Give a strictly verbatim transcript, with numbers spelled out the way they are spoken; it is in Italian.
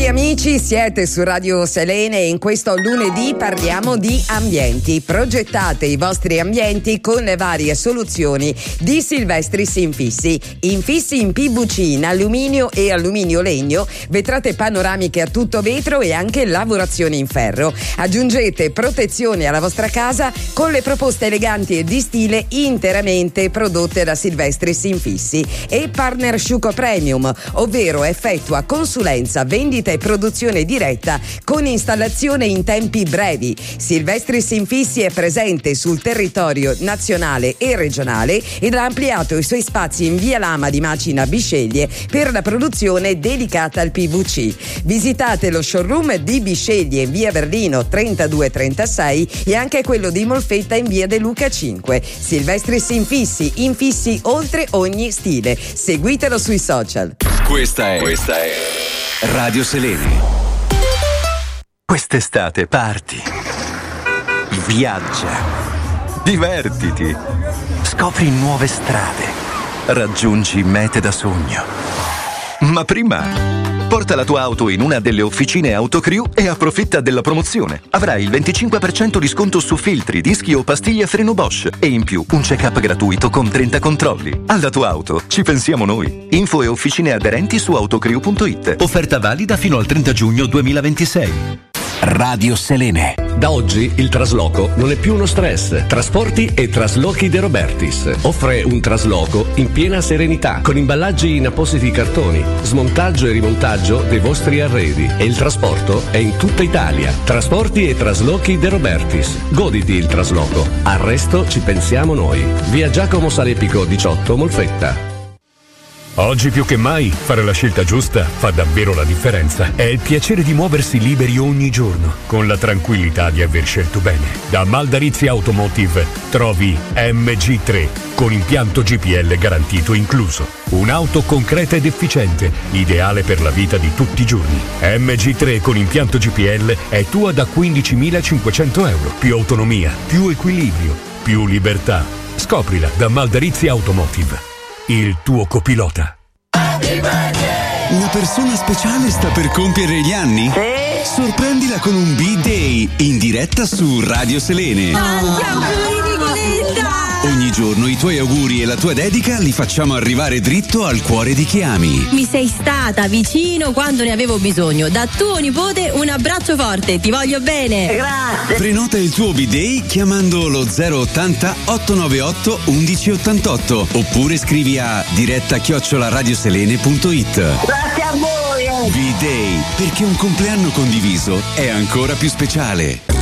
Cari amici, siete su Radio Selene e in questo lunedì parliamo di ambienti. Progettate i vostri ambienti con le varie soluzioni di Silvestris Infissi. Infissi in P V C, in alluminio e alluminio legno, vetrate panoramiche a tutto vetro e anche lavorazioni in ferro. Aggiungete protezione alla vostra casa con le proposte eleganti e di stile interamente prodotte da Silvestris Infissi. E Partner Sciuco Premium, ovvero effettua consulenza, vendita e produzione diretta con installazione in tempi brevi. Silvestris Infissi è presente sul territorio nazionale e regionale ed ha ampliato i suoi spazi in via Lama di Macina Bisceglie per la produzione dedicata al P V C. Visitate lo showroom di Bisceglie in via Verdino trentadue trentasei e anche quello di Molfetta in via De Luca cinque. Silvestris Infissi, infissi oltre ogni stile. Seguitelo sui social. Questa è, questa è Radio Selene. Quest'estate parti, viaggia, divertiti, scopri nuove strade, raggiungi mete da sogno. Ma prima porta la tua auto in una delle officine Autocrew e approfitta della promozione. Avrai il venticinque per cento di sconto su filtri, dischi o pastiglie freno Bosch e in più un check-up gratuito con trenta controlli. Alla tua auto ci pensiamo noi. Info e officine aderenti su autocrew punto it. Offerta valida fino al trenta giugno duemilaventisei. Radio Selene. Da oggi il trasloco non è più uno stress. Trasporti e Traslochi De Robertis offre un trasloco in piena serenità, con imballaggi in appositi cartoni, smontaggio e rimontaggio dei vostri arredi, e il trasporto è in tutta Italia. Trasporti e Traslochi De Robertis. Goditi il trasloco. Al resto ci pensiamo noi. Via Giacomo Salepico diciotto, Molfetta. Oggi più che mai fare la scelta giusta fa davvero la differenza. È il piacere di muoversi liberi ogni giorno, con la tranquillità di aver scelto bene. Da Maldarizzi Automotive trovi M G tre con impianto G P L garantito incluso. Un'auto concreta ed efficiente, ideale per la vita di tutti i giorni. M G tre con impianto G P L è tua da quindicimilacinquecento euro. Più autonomia, più equilibrio, più libertà. Scoprila da Maldarizzi Automotive. Il tuo copilota. Una persona speciale sta per compiere gli anni? Sì. Sorprendila con un B-Day in diretta su Radio Selene. Tanti auguri, Nicoletta! Ogni giorno i tuoi auguri e la tua dedica li facciamo arrivare dritto al cuore di chi ami. Mi sei stata vicino quando ne avevo bisogno. Da tuo nipote un abbraccio forte, ti voglio bene. Grazie. Prenota il tuo B-Day chiamando lo zero ottanta ottocentonovantaotto undici ottantotto oppure scrivi a diretta chiocciola radioselene punto it. Grazie a voi. B-Day, perché un compleanno condiviso è ancora più speciale.